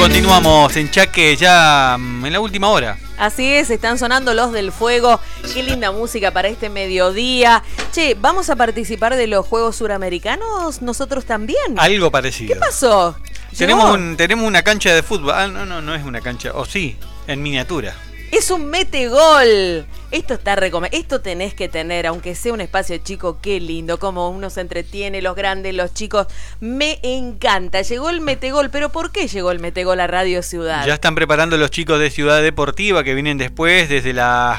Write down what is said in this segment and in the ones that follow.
Continuamos en Chaque ya en la última hora. Así es, están sonando Los del Fuego. Qué linda música para este mediodía. Che, ¿vamos a participar de los Juegos Suramericanos nosotros también? Algo parecido. ¿Qué pasó? Tenemos una cancha de fútbol. No es una cancha. O sí, en miniatura. Es un metegol. Esto está esto tenés que tener, aunque sea un espacio chico, qué lindo, cómo uno se entretiene, los grandes, los chicos. Me encanta. Llegó el metegol, pero ¿por qué llegó el metegol a Radio Ciudad? Ya están preparando los chicos de Ciudad Deportiva que vienen después, desde las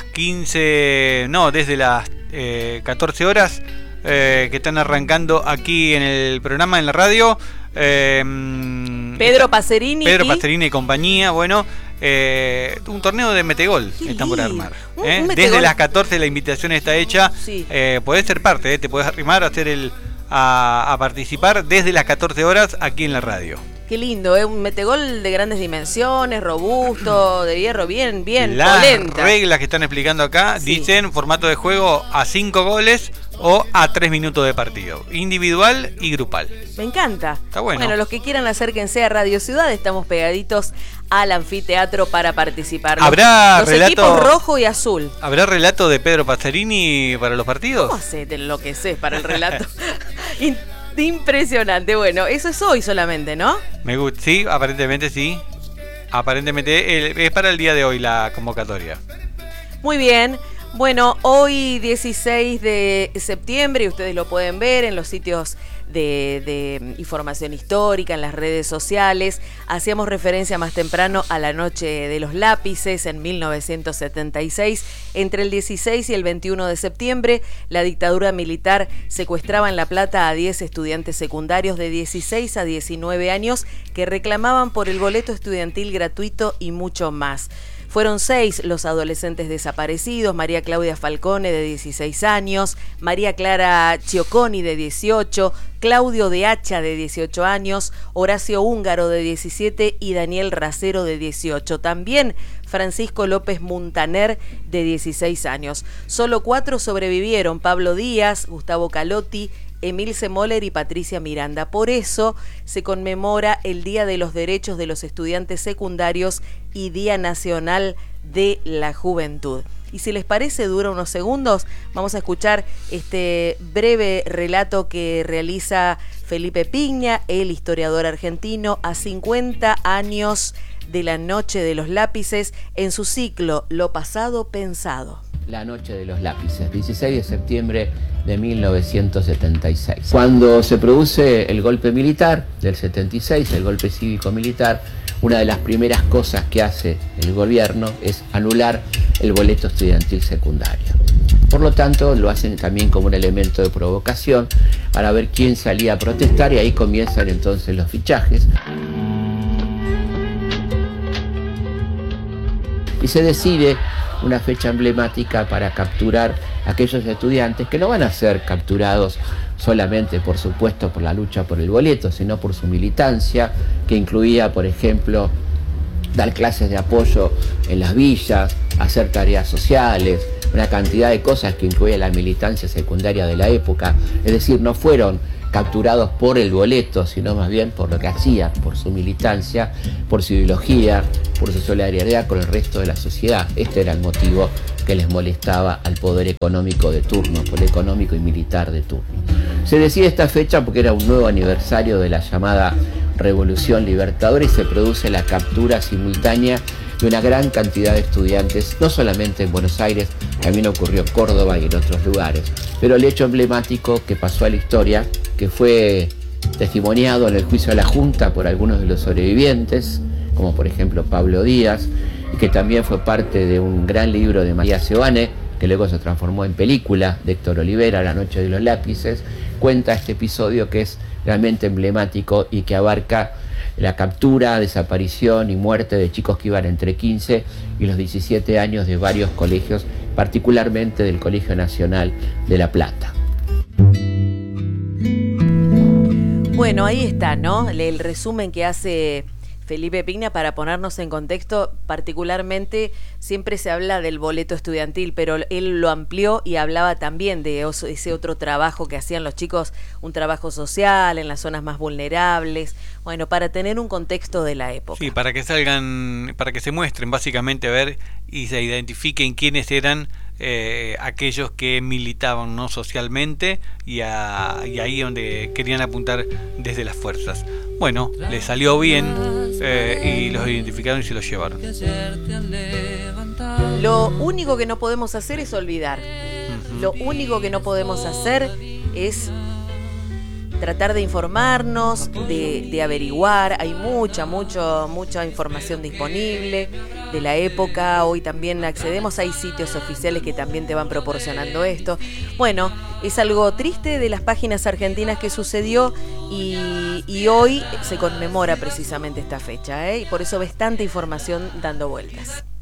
14 horas, que están arrancando aquí en el programa, en la radio. Pedro Pacerini y compañía, bueno. Un torneo de metegol están por armar. Desde las 14 la invitación está hecha. Sí. Podés ser parte, te podés arrimar a participar desde las 14 horas aquí en la radio. Qué lindo, un metegol de grandes dimensiones, robusto, de hierro, bien Las polenta. reglas que están explicando acá dicen formato de juego a 5 goles o a 3 minutos de partido, individual y grupal. Me encanta. Está bueno. Bueno, los que quieran acérquense a Radio Ciudad, estamos pegaditos al anfiteatro para participar. ¿Habrá los relato, equipos rojo y azul. ¿Habrá relato de Pedro Pacerini para los partidos? ¿Cómo se te enloqueces para el relato? Impresionante. Bueno, eso es hoy solamente, ¿no? Me gusta, sí, aparentemente sí. Aparentemente es para el día de hoy la convocatoria. Muy bien. Bueno, hoy 16 de septiembre, y ustedes lo pueden ver en los sitios de información histórica, en las redes sociales. Hacíamos referencia más temprano a la Noche de los Lápices en 1976. Entre el 16 y el 21 de septiembre, la dictadura militar secuestraba en La Plata a 10 estudiantes secundarios de 16 a 19 años que reclamaban por el boleto estudiantil gratuito y mucho más. Fueron 6 los adolescentes desaparecidos: María Claudia Falcone, de 16 años, María Clara Chioconi, de 18, Claudio de Hacha, de 18 años, Horacio Húngaro, de 17 y Daniel Racero, de 18. También Francisco López Muntaner, de 16 años. Solo 4 sobrevivieron: Pablo Díaz, Gustavo Calotti, Emil Semoller y Patricia Miranda. Por eso se conmemora el Día de los Derechos de los Estudiantes Secundarios y Día Nacional de la Juventud. Y si les parece, dura unos segundos, vamos a escuchar este breve relato que realiza Felipe Piña, el historiador argentino, a 50 años de la Noche de los Lápices, en su ciclo Lo Pasado Pensado. La Noche de los Lápices, 16 de septiembre de 1976. Cuando se produce el golpe militar del 76, el golpe cívico-militar, una de las primeras cosas que hace el gobierno es anular el boleto estudiantil secundario. Por lo tanto, lo hacen también como un elemento de provocación para ver quién salía a protestar, y ahí comienzan entonces los fichajes. Y se decide una fecha emblemática para capturar a aquellos estudiantes que no van a ser capturados solamente, por supuesto, por la lucha por el boleto, sino por su militancia, que incluía, por ejemplo, dar clases de apoyo en las villas, hacer tareas sociales, una cantidad de cosas que incluía la militancia secundaria de la época. Es decir, no fueron capturados por el boleto, sino más bien por lo que hacían, por su militancia, por su ideología, por su solidaridad con el resto de la sociedad. Este era el motivo que les molestaba al poder económico de turno, poder económico y militar de turno. Se decide esta fecha porque era un nuevo aniversario de la llamada Revolución Libertadora, y se produce la captura simultánea de una gran cantidad de estudiantes, no solamente en Buenos Aires, también ocurrió en Córdoba y en otros lugares. Pero el hecho emblemático que pasó a la historia, que fue testimoniado en el juicio de la Junta por algunos de los sobrevivientes, como por ejemplo Pablo Díaz, y que también fue parte de un gran libro de María Seoane, que luego se transformó en película, de Héctor Olivera, La Noche de los Lápices, cuenta este episodio que es realmente emblemático y que abarca la captura, desaparición y muerte de chicos que iban entre 15 y los 17 años de varios colegios, particularmente del Colegio Nacional de La Plata. Bueno, ahí está, ¿no? El resumen que hace Felipe Pigna, para ponernos en contexto, particularmente siempre se habla del boleto estudiantil, pero él lo amplió y hablaba también de ese otro trabajo que hacían los chicos, un trabajo social en las zonas más vulnerables, bueno, para tener un contexto de la época. Sí, para que salgan, para que se muestren básicamente, a ver, y se identifiquen quiénes eran aquellos que militaban, ¿no?, socialmente y ahí donde querían apuntar desde las fuerzas. Bueno, les salió bien y los identificaron y se los llevaron. Lo único que no podemos hacer es olvidar. Lo único que no podemos hacer es tratar de informarnos, de averiguar. Hay mucha información disponible de la época. Hoy también accedemos, hay sitios oficiales que también te van proporcionando esto. Bueno, es algo triste de las páginas argentinas que sucedió y hoy se conmemora precisamente esta fecha, y por eso ves tanta información dando vueltas.